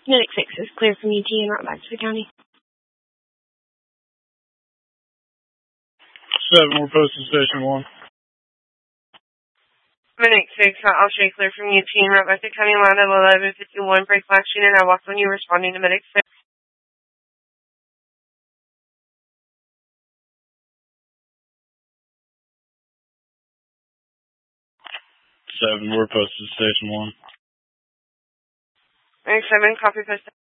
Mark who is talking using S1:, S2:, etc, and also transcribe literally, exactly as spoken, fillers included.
S1: Medic six is clear from U T and right back to the county.
S2: seven, we're posted station one.
S3: Medic six, I'll stay clear from U T and right back to county line at eleven fifty-one, break last unit. I walked on you responding to Medic six.
S2: seven, we're posted station one.
S3: Medic seven, copy post.